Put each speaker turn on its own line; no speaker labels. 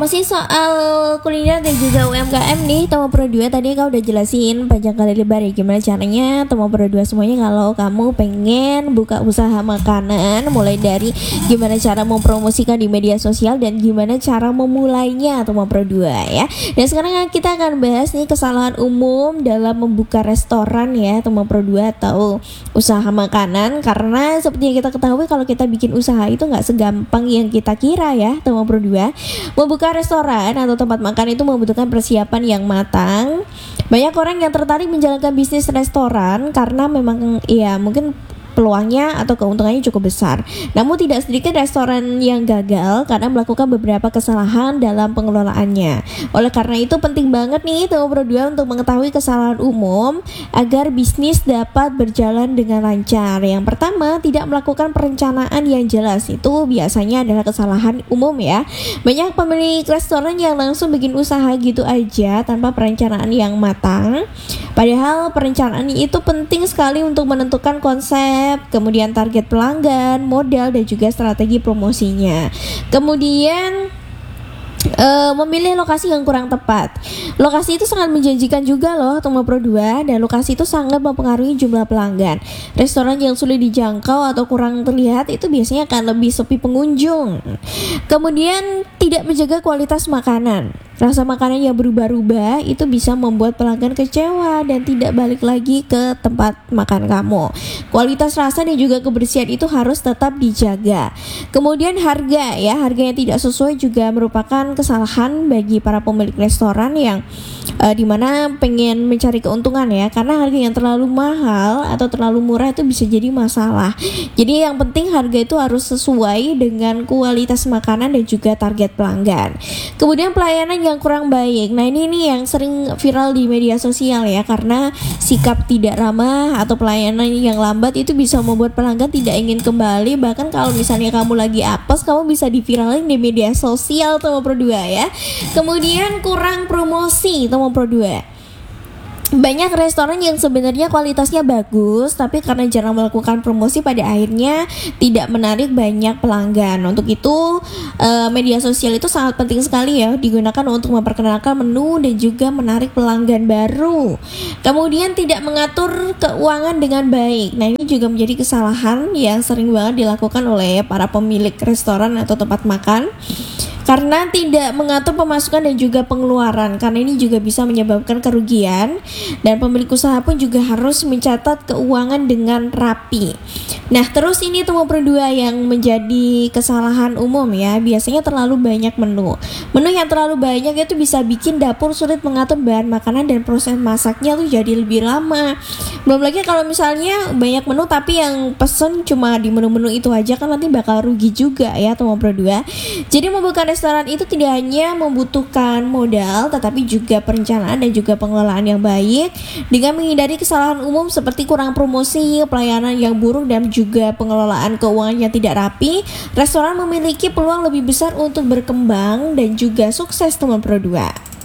masih soal kuliner dan juga UMKM nih, Tomo Pro 2 tadi kau udah jelasin panjang kali lebar ya gimana caranya Tomo Pro 2 semuanya kalau kamu pengen buka usaha makanan, mulai dari gimana cara mempromosikan di media sosial dan gimana cara memulainya Tomo Pro 2 ya. Dan sekarang kita akan bahas nih kesalahan umum dalam membuka restoran ya Tomo Pro 2 atau usaha makanan, karena seperti yang kita ketahui kalau kita bikin usaha itu nggak segampang yang kita kira ya Tomo Pro 2. Membuka restoran atau tempat makan itu membutuhkan persiapan yang matang. Banyak orang yang tertarik menjalankan bisnis restoran karena memang ya mungkin peluangnya atau keuntungannya cukup besar. Namun tidak sedikit restoran yang gagal karena melakukan beberapa kesalahan dalam pengelolaannya. Oleh karena itu penting banget nih Tomo Pro 2 untuk mengetahui kesalahan umum agar bisnis dapat berjalan dengan lancar. Yang pertama, tidak melakukan perencanaan yang jelas. Itu biasanya adalah kesalahan umum ya. Banyak pemilik restoran yang langsung bikin usaha gitu aja tanpa perencanaan yang matang. Padahal perencanaan itu penting sekali untuk menentukan konsep, kemudian target pelanggan, modal, dan juga strategi promosinya. Kemudian memilih lokasi yang kurang tepat. Lokasi itu sangat menjanjikan juga loh Tomo Pro 2, dan lokasi itu sangat mempengaruhi jumlah pelanggan. Restoran yang sulit dijangkau atau kurang terlihat itu biasanya akan lebih sepi pengunjung. Kemudian tidak menjaga kualitas makanan. Rasa makanan yang berubah-ubah itu bisa membuat pelanggan kecewa dan tidak balik lagi ke tempat makan kamu. Kualitas rasa dan juga kebersihan itu harus tetap dijaga. Kemudian harga yang tidak sesuai juga merupakan kesalahan bagi para pemilik restoran yang dimana pengen mencari keuntungan ya, karena harga yang terlalu mahal atau terlalu murah itu bisa jadi masalah. Jadi yang penting harga itu harus sesuai dengan kualitas makanan dan juga target pelanggan. Kemudian pelayanan yang kurang baik. Nah ini nih yang sering viral di media sosial ya, karena sikap tidak ramah atau pelayanan yang lambat itu bisa membuat pelanggan tidak ingin kembali. Bahkan kalau misalnya kamu lagi apes, kamu bisa diviralin di media sosial Tomo Pro 2 ya. Kemudian kurang promosi Tomo Pro 2. Banyak restoran yang sebenarnya kualitasnya bagus, tapi karena jarang melakukan promosi pada akhirnya tidak menarik banyak pelanggan. Untuk itu media sosial itu sangat penting sekali ya, digunakan untuk memperkenalkan menu dan juga menarik pelanggan baru. Kemudian tidak mengatur keuangan dengan baik. Nah ini juga menjadi kesalahan yang sering banget dilakukan oleh para pemilik restoran atau tempat makan, karena tidak mengatur pemasukan dan juga pengeluaran, karena ini juga bisa menyebabkan kerugian, dan pemilik usaha pun juga harus mencatat keuangan dengan rapi. Nah terus ini Tomo Pro 2 yang menjadi kesalahan umum ya, biasanya terlalu banyak menu yang terlalu banyak itu bisa bikin dapur sulit mengatur bahan makanan dan proses masaknya tuh jadi lebih lama. Belum lagi kalau misalnya banyak menu tapi yang pesen cuma di menu-menu itu aja, kan nanti bakal rugi juga ya Tomo Pro 2. Jadi membuka restoran itu tidak hanya membutuhkan modal, tetapi juga perencanaan dan juga pengelolaan yang baik. Dengan menghindari kesalahan umum seperti kurang promosi, pelayanan yang buruk, dan juga pengelolaan keuangan yang tidak rapi, restoran memiliki peluang lebih besar untuk berkembang dan juga sukses Tomo Pro 2.